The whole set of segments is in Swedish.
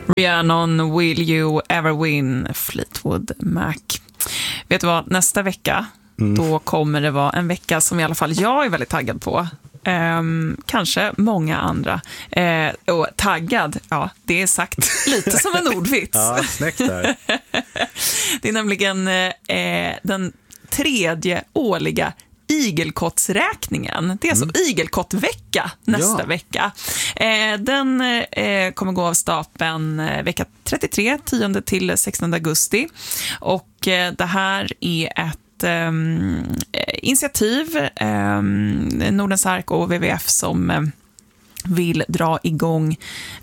Rhiannon, Will You Ever Win, Fleetwood Mac. Vet du vad, nästa vecka då kommer det vara en vecka som i alla fall jag är väldigt taggad på. Kanske många andra. Och taggad, ja, det är sagt lite som en ordvits. Ja, snäckt där. Det är nämligen den 3:e årliga igelkottsräkningen. Det är alltså igelkottvecka nästa vecka. Den kommer gå av stapeln vecka 33, 10 till 16 augusti. Och det här är ett initiativ, Nordens Ark och WWF som vill dra igång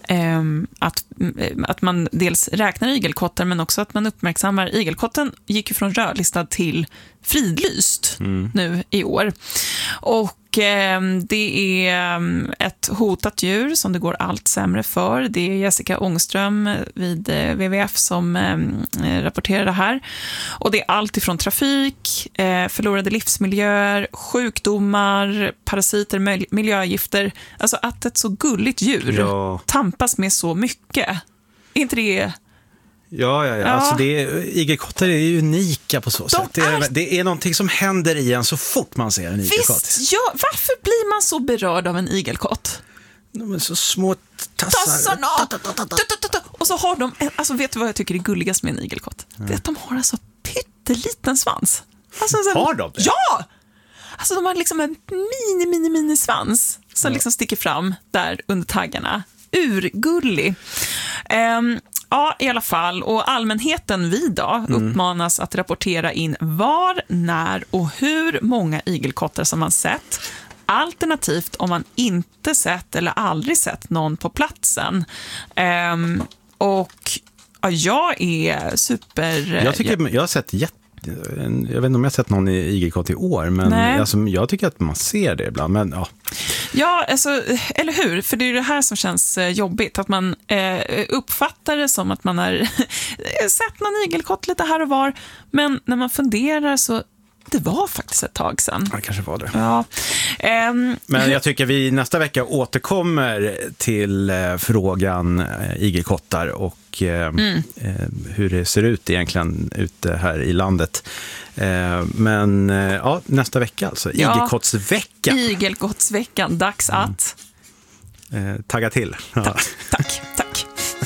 att man dels räknar igelkottar men också att man uppmärksammar. Igelkotten gick ju från rödlistad till fridlyst nu i år. Och det är ett hotat djur som det går allt sämre för. Det är Jessica Ångström vid WWF som rapporterar det här. Och det är allt ifrån trafik, förlorade livsmiljöer, sjukdomar, parasiter, miljögifter. Alltså att ett så gulligt djur tampas med så mycket. Är inte det... Ja. Alltså igelkottar är ju unika på så sätt. Det är någonting som händer i en så fort man ser en igelkott. Visst, ja. Varför blir man så berörd av en igelkott? De är så små tassarna. Och så har de, alltså vet du vad jag tycker är gulligast med en igelkott? Det är att de har alltså pytteliten svans. Alltså, har de det? Ja! Alltså de har liksom en mini svans som liksom sticker fram där under taggarna. Urgullig. Ja, i alla fall. Och allmänheten uppmanas att rapportera in var, när och hur många igelkottar som man sett. Alternativt om man inte sett eller aldrig sett någon på platsen. Och ja, jag är super... Jag har sett jag vet inte om jag har sett någon i igelkott i år, men alltså, jag tycker att man ser det ibland. Men, ja, alltså, eller hur? För det är det här som känns jobbigt, att man uppfattar det som att man har sett någon igelkott lite här och var, men när man funderar så det var faktiskt ett tag sedan. Ja, kanske var det. Ja. Men jag tycker vi nästa vecka återkommer till frågan igelkottar och hur det ser ut egentligen ute här i landet. Men nästa vecka alltså. Igelkottsvecka. Igelkottsveckan, dags att... tagga till. Tack.